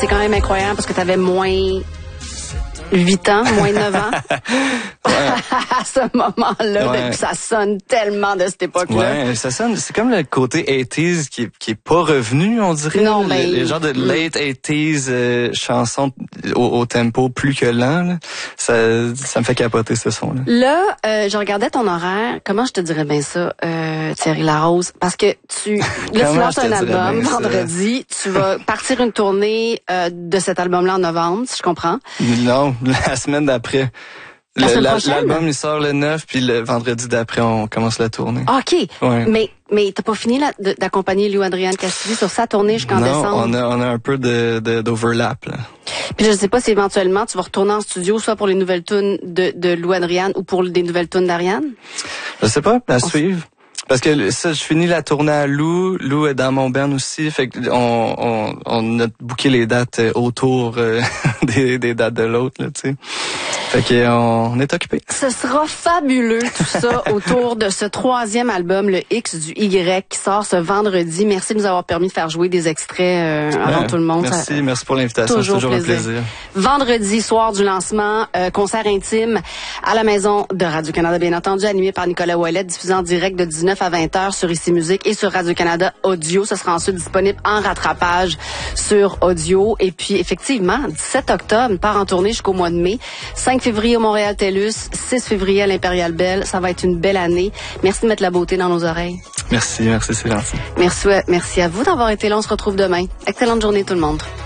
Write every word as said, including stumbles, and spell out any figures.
c'est quand même incroyable parce que t'avais moins huit ans, moins neuf ans. À ce moment-là, Ouais. ça sonne tellement de cette époque-là. Ouais, ça sonne, c'est comme le côté quatre-vingt qui est, qui est pas revenu, on dirait. Non, les, mais- les genres de late quatre-vingt euh, chansons au, au tempo plus que lent, là. Ça, ça me fait capoter ce son-là. Là, euh, je regardais ton horaire. Comment je te dirais bien ça, euh, Thierry Larose? Parce que tu, là, tu Comment lances je te un dirais album bien ça? vendredi. Tu vas partir une tournée euh, de cet album-là en novembre, si je comprends. Non, la semaine d'après. La Le- semaine la- prochaine? L'album, il sort le neuf, puis le vendredi d'après, on commence la tournée. OK. Ouais. Mais, mais t'as pas fini là, de- d'accompagner Lou Adrienne Castillo sur sa tournée jusqu'en non, décembre? on a, on a un peu de, de, d'overlap, là. Puis je sais pas si éventuellement tu vas retourner en studio, soit pour les nouvelles tunes de, de Lou Adrienne ou pour des nouvelles tunes d'Ariane? Je sais pas, à suivre. Parce que ça, je finis la tournée à Lou. Lou est dans mon band aussi. Fait que on, on, on a booké les dates autour euh, des, des dates de l'autre, là, tu sais. Fait que on, on est occupé. Ce sera fabuleux tout ça autour de ce troisième album, le X du Y, qui sort ce vendredi. Merci de nous avoir permis de faire jouer des extraits euh, avant Ouais, tout le monde. Merci, Ça, merci pour l'invitation. C'est toujours toujours plaisir. un plaisir. Vendredi soir du lancement, euh, concert intime à la maison de Radio-Canada, bien entendu, animé par Nicolas Ouellet, diffusé en direct de dix-neuf à vingt heures sur Ici Musique et sur Radio-Canada Audio. Ça sera ensuite disponible en rattrapage sur audio. Et puis, effectivement, dix-sept octobre, part en tournée jusqu'au mois de mai. cinq février au Montréal TELUS, six février à l'Impérial Belle. Ça va être une belle année. Merci de mettre la beauté dans nos oreilles. Merci, merci, c'est gentil. Merci, merci à vous d'avoir été là. On se retrouve demain. Excellente journée tout le monde.